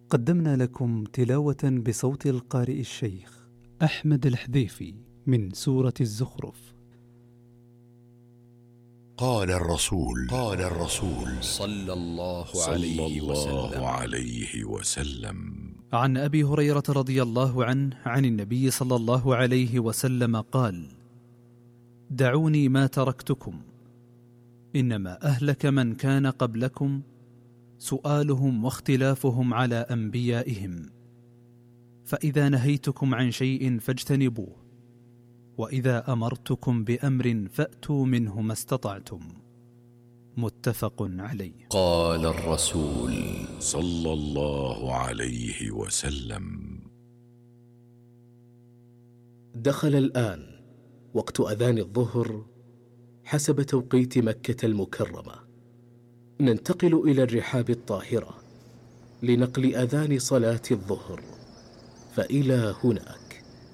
قدمنا لكم تلاوة بصوت القارئ الشيخ أحمد الحذيفي من سورة الزخرف. قال الرسول صلى الله عليه وسلم عن أبي هريرة رضي الله عنه عن النبي صلى الله عليه وسلم قال: دعوني ما تركتكم، إنما أهلك من كان قبلكم سؤالهم واختلافهم على أنبيائهم، فإذا نهيتكم عن شيء فاجتنبوه، وإذا أمرتكم بأمر فأتوا منه ما استطعتم. متفق عليه. قال الرسول صلى الله عليه وسلم: دخل الآن وقت أذان الظهر حسب توقيت مكة المكرمة. ننتقل إلى الرحاب الطاهرة لنقل أذان صلاة الظهر، فإلى هناك.